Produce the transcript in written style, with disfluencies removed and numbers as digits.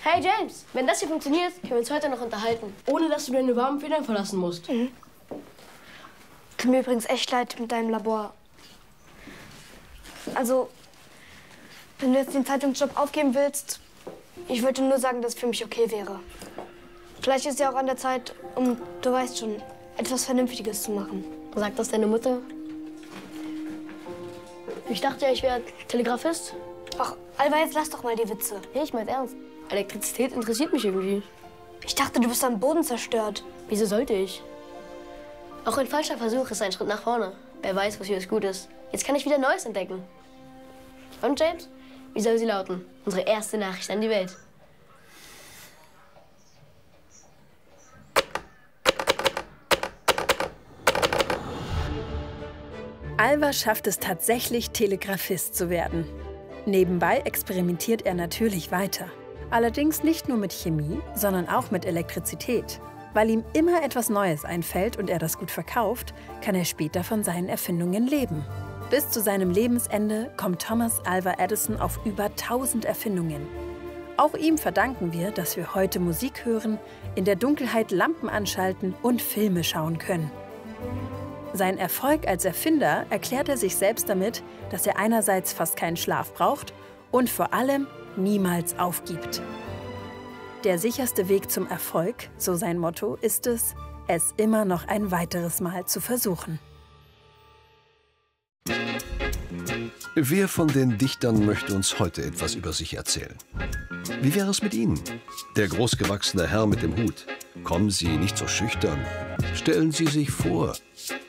Hey James, wenn das hier funktioniert, können wir uns heute noch unterhalten. Ohne dass du deine warmen Federn verlassen musst. Mhm. Tut mir übrigens echt leid mit deinem Labor. Also, wenn du jetzt den Zeitungsjob aufgeben willst, ich würde nur sagen, dass es für mich okay wäre. Vielleicht ist es ja auch an der Zeit, um, du weißt schon, etwas Vernünftiges zu machen. Sagt das deine Mutter? Ich dachte ja, ich wäre Telegrafist. Ach, Alva, jetzt lass doch mal die Witze. Nee, ich mein's ernst. Elektrizität interessiert mich irgendwie. Ich dachte, du bist am Boden zerstört. Wieso sollte ich? Auch ein falscher Versuch ist ein Schritt nach vorne. Wer weiß, wofür es gut ist. Jetzt kann ich wieder Neues entdecken. Und James? Wie soll sie lauten? Unsere erste Nachricht an die Welt. Alva schafft es tatsächlich, Telegrafist zu werden. Nebenbei experimentiert er natürlich weiter. Allerdings nicht nur mit Chemie, sondern auch mit Elektrizität. Weil ihm immer etwas Neues einfällt und er das gut verkauft, kann er später von seinen Erfindungen leben. Bis zu seinem Lebensende kommt Thomas Alva Edison auf über 1000 Erfindungen. Auch ihm verdanken wir, dass wir heute Musik hören, in der Dunkelheit Lampen anschalten und Filme schauen können. Sein Erfolg als Erfinder erklärt er sich selbst damit, dass er einerseits fast keinen Schlaf braucht und vor allem niemals aufgibt. Der sicherste Weg zum Erfolg, so sein Motto, ist es, es immer noch ein weiteres Mal zu versuchen. Wer von den Dichtern möchte uns heute etwas über sich erzählen? Wie wäre es mit Ihnen? Der großgewachsene Herr mit dem Hut. Kommen Sie nicht so schüchtern. Stellen Sie sich vor.